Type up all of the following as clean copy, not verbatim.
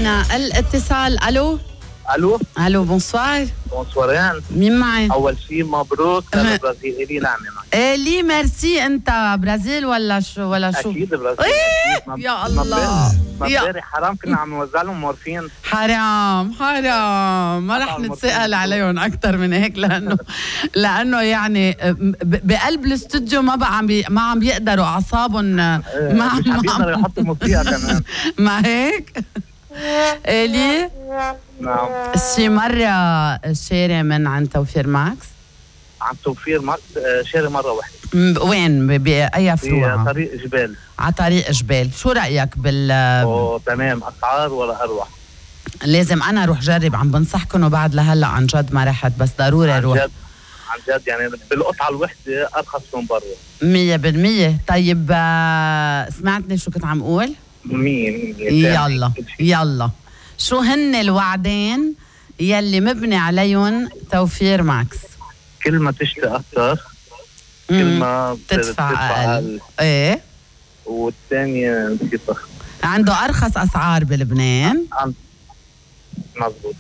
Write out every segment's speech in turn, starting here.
معنا الاتصال. الو الو بونسوار. بونسوارين. مين معي؟ اول شيء مبروك للبرازيلي. نعم لي ميرسي. انت برازيل ولا شو اكيد برازيل. يا الله مباري حرام كنا عم نوزع لهم مورفين. حرام ما رح نتساءل عليهم اكثر من هيك لانه يعني بقلب الاستوديو ما عم بيقدروا اعصابهم مش عم بيقدروا يحطوا موسيقى كمان. ما هيك الي. نعم. شي مرة شاري من عن توفير ماكس؟ عن توفير ماكس شاري مرة واحدة. وين؟ بأي فروع؟ طريق جبال. على طريق جبال. شو رأيك تمام. أسعار ولا أروح. لازم أنا أروح جرب. عم بنصحكم وبعد لهلا عن جد ما رحت، بس ضروري أروح. عن جد يعني بالقطعة الوحدة أرخص من برا 100%. طيب سمعتني شو كنت عم أقول؟ مين؟ يلا شو هن الوعدين يلي مبني عليهم توفير ماكس؟ كل ما تشتري أكثر كل ما تدفع أقل. إيه. والثانية نسيتها. عنده أرخص أسعار بلبنان. مزبوط.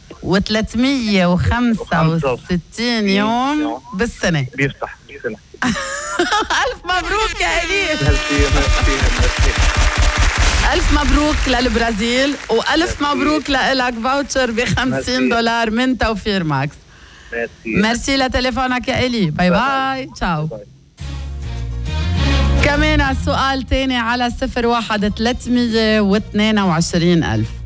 و365 يوم بالسنة. بيفتح بالسنة. ألف مبروك يا إلي. ميرسي. ألف مبروك للبرازيل وألف مبروك لإلك فاوتشر $50 من توفير ماكس. ميرسي لتليفونك يا إلي. باي باي. تشاو. كمان سؤال تاني على 01 322 ألف.